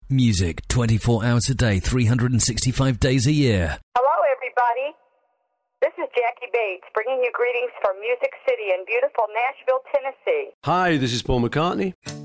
Music 24 hours a day, 365 days a year. Hello, everybody. This is Jackie Bates, bringing you greetings from Music City in beautiful Nashville, Tennessee. Hi, this is Paul McCartney.